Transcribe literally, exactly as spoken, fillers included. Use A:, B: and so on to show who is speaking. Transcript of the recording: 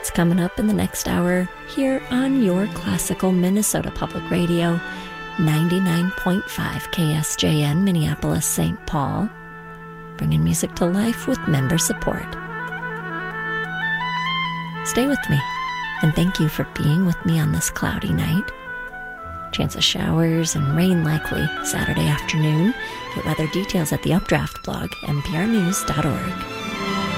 A: what's coming up in the next hour here on your classical Minnesota Public Radio, ninety-nine point five K S J N, Minneapolis, Saint Paul, bringing music to life with member support. Stay with me, and thank you for being with me on this cloudy night. Chance of showers and rain likely Saturday afternoon. Get weather details at the Updraft blog, n p r news dot org.